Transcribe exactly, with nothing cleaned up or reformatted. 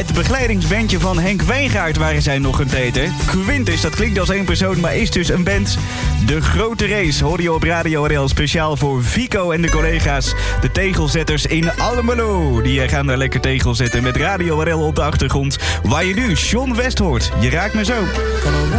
Het begeleidingsbandje van Henk Wijngaard waren zij nog een teten. Quintus, dat klinkt als één persoon, maar is dus een band. De Grote Race hoorde je op Radio R L speciaal voor Vico en de collega's. De tegelzetters in Almelo. Die gaan daar lekker tegel zetten met Radio R L op de achtergrond. Waar je nu John West hoort. Je raakt me zo.